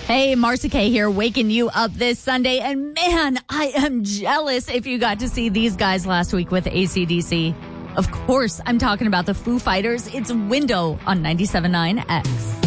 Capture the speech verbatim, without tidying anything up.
Hey, Marcia Kay here, waking you up this Sunday. And man, I am jealous if you got to see these guys last week with A C D C. Of course, I'm talking about the Foo Fighters. It's Window on ninety-seven point nine X.